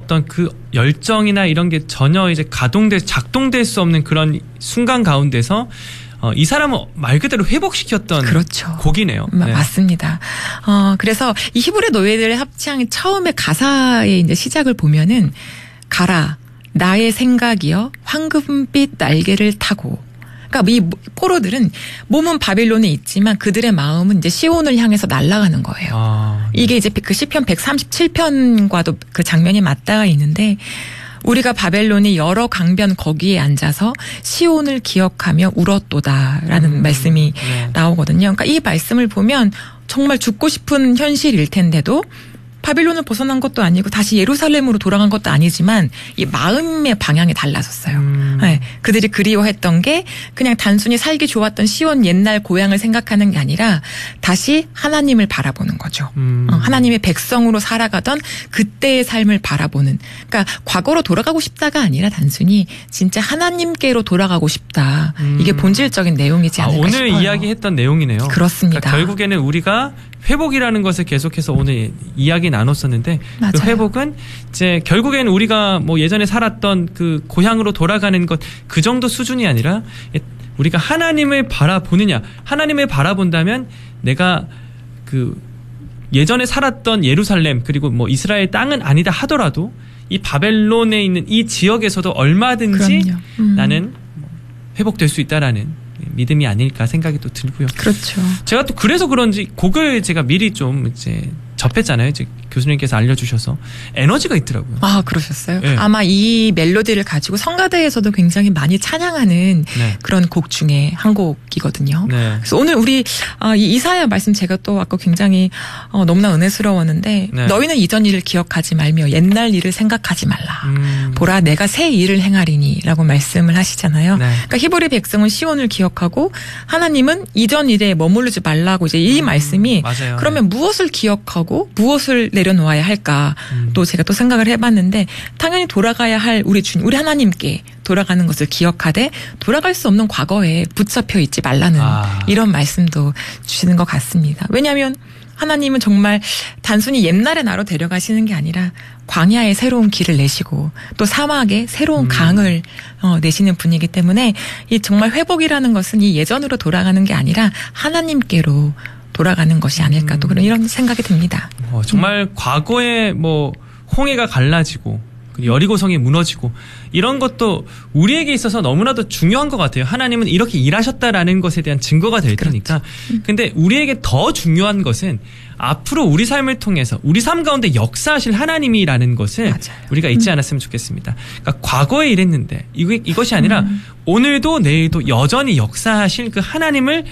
어떤 그 열정이나 이런 게 전혀 이제 작동될 수 없는 그런 순간 가운데서 이 사람은 말 그대로 회복시켰던 그렇죠. 곡이네요. 네. 맞습니다. 그래서 이 히브리 노예들의 합창이 처음에 가사의 이제 시작을 보면은 가라 나의 생각이여 황금빛 날개를 타고. 그러니까 이 포로들은 몸은 바빌론에 있지만 그들의 마음은 이제 시온을 향해서 날아가는 거예요. 이게 이제 그 시편 137편과도 그 장면이 맞닿아 있는데 우리가 바벨론의 여러 강변 거기에 앉아서 시온을 기억하며 울었도다라는 말씀이 나오거든요. 그러니까 이 말씀을 보면 정말 죽고 싶은 현실일 텐데도 바빌론을 벗어난 것도 아니고 다시 예루살렘으로 돌아간 것도 아니지만 이 마음의 방향이 달라졌어요. 네, 그들이 그리워했던 게 그냥 단순히 살기 좋았던 시온 옛날 고향을 생각하는 게 아니라 다시 하나님을 바라보는 거죠. 하나님의 백성으로 살아가던 그때의 삶을 바라보는. 그러니까 과거로 돌아가고 싶다가 아니라 단순히 진짜 하나님께로 돌아가고 싶다. 이게 본질적인 내용이지 않을까 오늘 싶어요. 이야기했던 내용이네요. 그렇습니다. 그러니까 결국에는 우리가 회복이라는 것을 계속해서 오늘 이야기 나눴었는데 맞아요. 그 회복은 이제 결국에는 우리가 뭐 예전에 살았던 그 고향으로 돌아가는 것 그 정도 수준이 아니라 우리가 하나님을 바라보느냐 하나님을 바라본다면 내가 그 예전에 살았던 예루살렘 그리고 뭐 이스라엘 땅은 아니다 하더라도 이 바벨론에 있는 이 지역에서도 얼마든지 나는 회복될 수 있다라는 믿음이 아닐까 생각이 또 들고요. 그렇죠. 제가 또 그래서 그런지 곡을 제가 미리 좀 이제 접했잖아요. 이제 교수님께서 알려주셔서 에너지가 있더라고요. 아, 그러셨어요? 네. 아마 이 멜로디를 가지고 성가대에서도 굉장히 많이 찬양하는 네. 그런 곡 중에 한 곡이거든요. 네. 그래서 오늘 우리 이 이사야 말씀 제가 또 아까 굉장히 너무나 은혜스러웠는데 네. 너희는 이전 일을 기억하지 말며 옛날 일을 생각하지 말라. 보라 내가 새 일을 행하리니 라고 말씀을 하시잖아요. 네. 그러니까 히브리 백성은 시온을 기억하고 하나님은 이전 일에 머무르지 말라고 이제 이 말씀이 맞아요. 그러면 무엇을 기억하고 무엇을 내려놓아야 할까 또 제가 또 생각을 해봤는데 당연히 돌아가야 할 우리 주님 우리 하나님께 돌아가는 것을 기억하되 돌아갈 수 없는 과거에 붙잡혀 있지 말라는 이런 말씀도 주시는 것 같습니다. 왜냐하면 하나님은 정말 단순히 옛날의 나로 데려가시는 게 아니라 광야에 새로운 길을 내시고 또 사막에 새로운 강을 내시는 분이기 때문에 이 정말 회복이라는 것은 이 예전으로 돌아가는 게 아니라 하나님께로 돌아가는 것이 아닐까 또 그런 이런 생각이 듭니다. 정말 과거에 뭐 홍해가 갈라지고 여리고성이 무너지고 이런 것도 우리에게 있어서 너무나도 중요한 것 같아요. 하나님은 이렇게 일하셨다라는 것에 대한 증거가 될 테니까. 근데 우리에게 더 중요한 것은 앞으로 우리 삶을 통해서 우리 삶 가운데 역사하실 하나님이라는 것을 맞아요. 우리가 잊지 않았으면 좋겠습니다. 그러니까 과거에 이랬는데 이것이 아니라 오늘도 내일도 여전히 역사하실 그 하나님을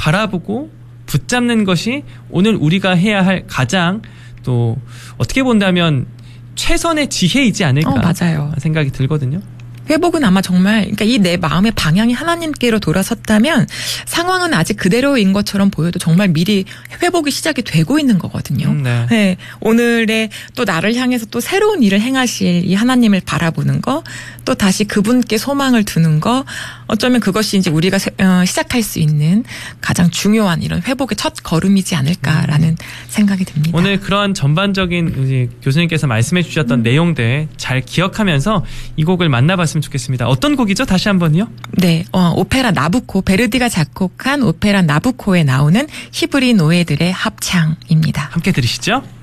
바라보고 붙잡는 것이 오늘 우리가 해야 할 가장 또 어떻게 본다면 최선의 지혜이지 않을까 맞아요. 생각이 들거든요. 회복은 아마 정말 그러니까 이 내 마음의 방향이 하나님께로 돌아섰다면 상황은 아직 그대로인 것처럼 보여도 정말 미리 회복이 시작이 되고 있는 거거든요. 네. 네. 오늘의 또 나를 향해서 또 새로운 일을 행하실 이 하나님을 바라보는 거, 또 다시 그분께 소망을 두는 거, 어쩌면 그것이 이제 우리가 시작할 수 있는 가장 중요한 이런 회복의 첫 걸음이지 않을까라는 생각이 듭니다. 오늘 그런 전반적인 이제 교수님께서 말씀해 주셨던 내용들 잘 기억하면서 이 곡을 만나봤으면 좋겠습니다. 어떤 곡이죠? 다시 한번요. 네, 오페라 나부코, 베르디가 작곡한 오페라 나부코에 나오는 히브리 노예들의 합창입니다. 함께 들으시죠.